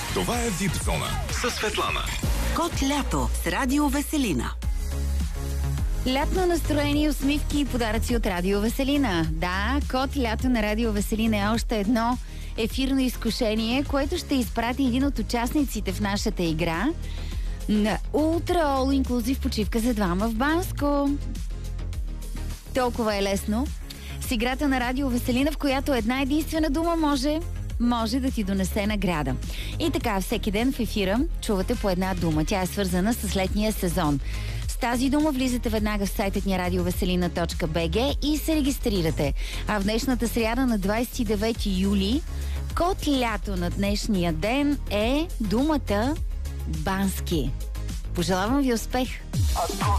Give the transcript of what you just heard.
Това е VIP Зона със Светлана. Кот лято с Радио Веселина. Лятно настроение, усмивки и подаръци от Радио Веселина. Да, Кот лято на Радио Веселина е още едно ефирно изкушение, което ще изпрати един от участниците в нашата игра на Ultra All Inclusive почивка за двама в Банско. Толкова е лесно. С играта на Радио Веселина, в която една единствена дума може да ти донесе награда. И така, всеки ден в ефира чувате по една дума. Тя е свързана с летния сезон. С тази дума влизате веднага в сайтът ни radioveselina.bg и се регистрирате. А в днешната сряда на 29 юли код лято на днешния ден е думата Бански. Пожелавам ви успех!